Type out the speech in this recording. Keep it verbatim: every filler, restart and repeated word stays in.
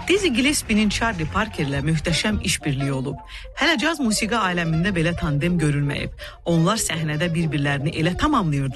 Dizzy Gillespie'nin Charlie Parker'lə möhtəşəm işbirliyi olub. Hələ caz musiqi aləmində belə tandem görülməyib. Onlar səhnədə bir-birlərini elə tamamlayırdılar